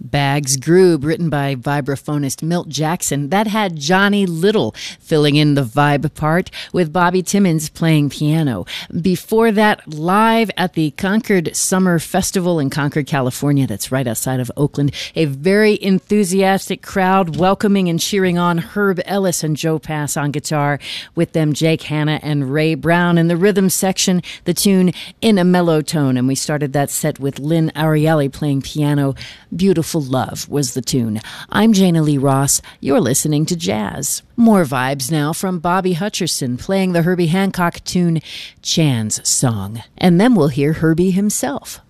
Bags Groob, written by vibraphonist Milt Jackson, that had Johnny Little filling in the vibe part with Bobby Timmons playing piano. Before that, live at the Concord Summer Festival in Concord, California, that's right outside of Oakland, a very enthusiastic crowd welcoming and cheering on Herb Ellis and Joe Pass on guitar, with them Jake Hanna and Ray Brown in the rhythm section, the tune In a Mellow Tone. And we started that set with Lynn Ariely playing piano. Beautiful Love was the tune. I'm Jana Lee Ross. You're listening to Jazz. More vibes now from Bobby Hutcherson playing the Herbie Hancock tune Chan's Song. And then we'll hear Herbie himself.